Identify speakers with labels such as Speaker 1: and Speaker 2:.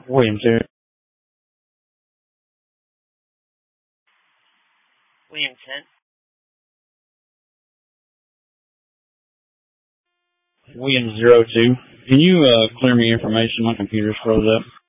Speaker 1: William 2.
Speaker 2: William 10.
Speaker 1: William 02. Can you clear me information? My computer's froze up.